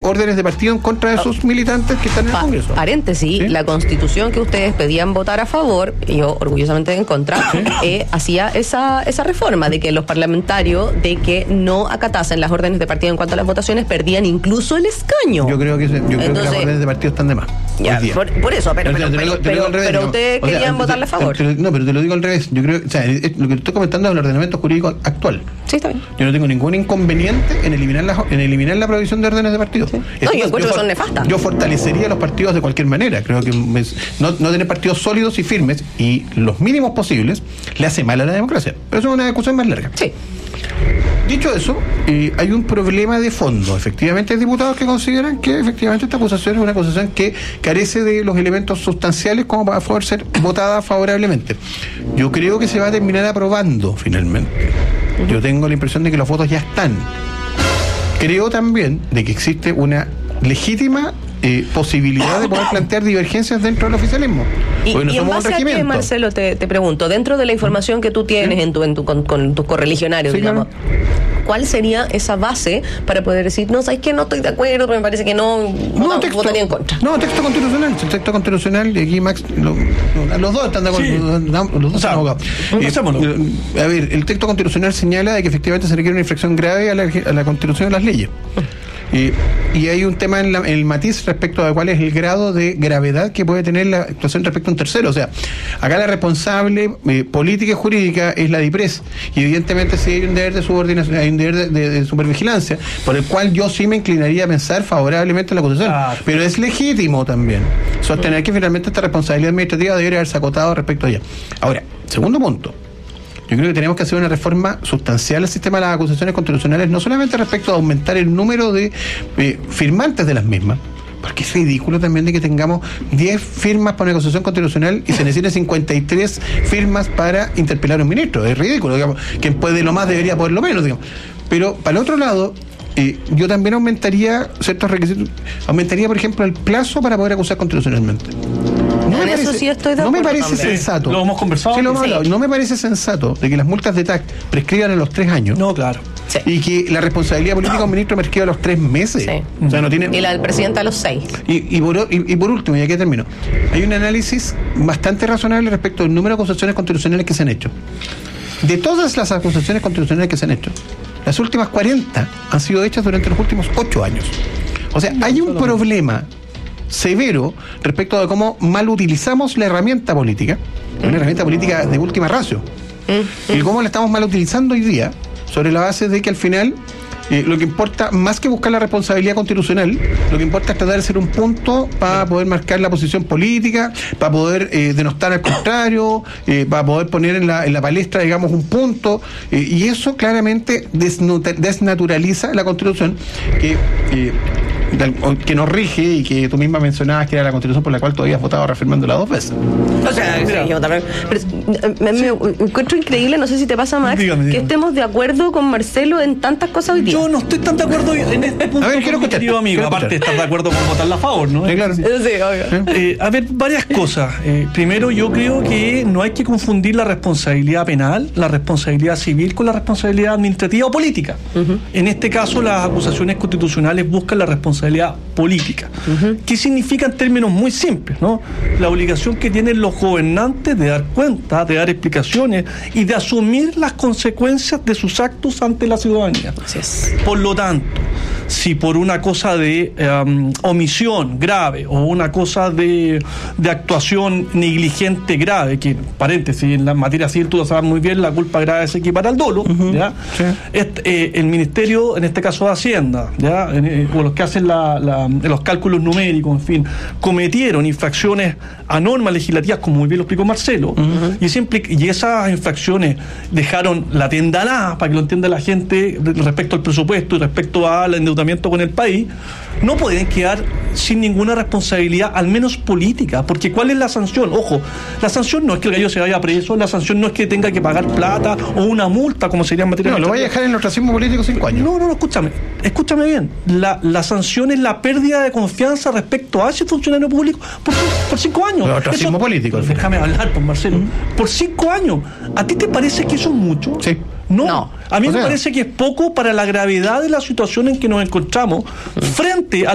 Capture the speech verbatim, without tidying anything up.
órdenes de partido en contra de sus militantes que están en el Congreso. Paréntesis, ¿sí? La Constitución que ustedes pedían votar a favor, y yo orgullosamente en contra, ¿sí? eh, hacía esa, esa reforma de que los parlamentarios de que no acatasen las órdenes de partido en cuanto a las votaciones perdían incluso el escaño. Yo creo que, yo creo Entonces, que las órdenes de partido están de más. Ya, por, por eso, pero, pero, pero, pero, pero, revés, pero ustedes querían sea, votarle a favor. Te, te, no, pero te lo digo al revés. Yo creo, o sea, lo que estoy comentando es el ordenamiento jurídico actual. Sí, está bien. Yo no tengo ningún inconveniente en eliminar la, en eliminar la provisión de órdenes de partido. Sí. No, yo encuentro que son nefastas. Yo fortalecería los partidos de cualquier manera. Creo que es, no, no tener partidos sólidos y firmes y los mínimos posibles le hace mal a la democracia. Pero eso es una discusión más larga. Sí. Dicho eso, eh, hay un problema de fondo. Efectivamente hay diputados que consideran que efectivamente esta acusación es una acusación que carece de los elementos sustanciales como para poder ser votada favorablemente. Yo creo que se va a terminar aprobando finalmente. Uh-huh. Yo tengo la impresión de que los votos ya están. Creo también de que existe una legítima eh, posibilidad de poder plantear divergencias dentro del oficialismo. Y, no y en base a qué, Marcelo, te, te pregunto, dentro de la información que tú tienes ¿sí? en tu, en tu, con, con tus correligionarios, sí, digamos, claro. ¿cuál sería esa base para poder decir, no, sabes que no estoy de acuerdo, me parece que no, no no texto, votaría en contra? No, texto constitucional, el texto constitucional, y aquí Max, lo, lo, los dos están de acuerdo, sí. los, los dos están abogados. Eh, a ver, el texto constitucional señala de que efectivamente se requiere una infracción grave a la, a la Constitución y a las leyes. Y, y hay un tema en, la, en el matiz respecto a cuál es el grado de gravedad que puede tener la actuación respecto a un tercero. O sea, acá la responsable eh, política y jurídica es la DIPRES, y evidentemente sí hay un deber de subordinación, hay un deber de, de, de supervigilancia, por el cual yo sí me inclinaría a pensar favorablemente en la acusación. Ah, pero es legítimo también sostener que finalmente esta responsabilidad administrativa debería haberse acotado respecto a ella. Ahora, segundo punto. Yo creo que tenemos que hacer una reforma sustancial al sistema de las acusaciones constitucionales, no solamente respecto a aumentar el número de eh, firmantes de las mismas, porque es ridículo también de que tengamos diez firmas para una acusación constitucional y se necesiten cincuenta y tres firmas para interpelar a un ministro. Es ridículo, digamos. Quien puede lo más debería poder lo menos, digamos. Pero, para el otro lado, eh, yo también aumentaría ciertos requisitos. Aumentaría, por ejemplo, el plazo para poder acusar constitucionalmente. No me, parece, sí estoy de no me parece también. sensato. Lo hemos conversado. Sí, lo hemos hablado. Sí. No me parece sensato de que las multas de T A C prescriban en los tres años. No, claro. Sí. Y que la responsabilidad política de un ministro prescriba a los tres meses. Sí. O sea, no tiene... Y la del presidente a los seis. Y, y, por, y, y por último, y aquí termino, hay un análisis bastante razonable respecto al número de acusaciones constitucionales que se han hecho. De todas las acusaciones constitucionales que se han hecho, las últimas cuarenta han sido hechas durante los últimos ocho años. O sea, hay un problema severo respecto de cómo mal utilizamos la herramienta política, una herramienta política de última ratio, y cómo la estamos mal utilizando hoy día, sobre la base de que al final eh, lo que importa, más que buscar la responsabilidad constitucional, lo que importa es tratar de ser un punto para poder marcar la posición política, para poder eh, denostar al contrario, eh, para poder poner en la, en la palestra, digamos, un punto, eh, y eso claramente desnaturaliza la Constitución que eh, que nos rige y que tú misma mencionabas que era la Constitución por la cual todavía has votado reafirmándola dos veces. O sea, sí, yo también. Pero, me, me encuentro increíble, no sé si te pasa, Max, dígame, dígame. que estemos de acuerdo con Marcelo en tantas cosas hoy día. Yo no estoy tan de acuerdo en este punto. A ver, quiero escuchar. Amigo, quiero aparte de estar de acuerdo con votarla a favor, ¿no? Sí, claro. Sí, obvio. Eh, a ver, varias cosas. Eh, primero, yo creo que no hay que confundir la responsabilidad penal, la responsabilidad civil con la responsabilidad administrativa o política. Uh-huh. En este caso, las acusaciones constitucionales buscan la responsabilidad política. Uh-huh. ¿Qué significa en términos muy simples, ¿no? La obligación que tienen los gobernantes de dar cuenta, de dar explicaciones y de asumir las consecuencias de sus actos ante la ciudadanía. Así es. Por lo tanto, si por una cosa de um, omisión grave o una cosa de, de actuación negligente grave, que, paréntesis, en la materia civil tú lo sabes muy bien, la culpa grave se equipara al dolo, uh-huh. ¿ya? Sí. Este, eh, el Ministerio, en este caso de Hacienda, ¿ya? Eh, o los que hacen la, la, los cálculos numéricos, en fin, cometieron infracciones a normas legislativas, como muy bien lo explicó Marcelo, uh-huh. y, siempre, y esas infracciones dejaron la tienda nada, para que lo entienda la gente, respecto al presupuesto y respecto al endeudamiento con el país, no pueden quedar sin ninguna responsabilidad, al menos política, porque ¿cuál es la sanción? Ojo, la sanción no es que el gallo se vaya preso, la sanción no es que tenga que pagar plata o una multa, como sería en materia... No, lo vaya a dejar en el ostracismo político cinco años. No, no, no, escúchame, escúchame bien, la, la sanción es la pérdida de confianza respecto a ese funcionario público por, por cinco años. El ostracismo eso, político. Déjame hablar, pues, Marcelo, ¿Mm? por cinco años, ¿a ti te parece que eso es mucho? Sí. No, no, a mí o me sea, parece que es poco para la gravedad de la situación en que nos encontramos frente a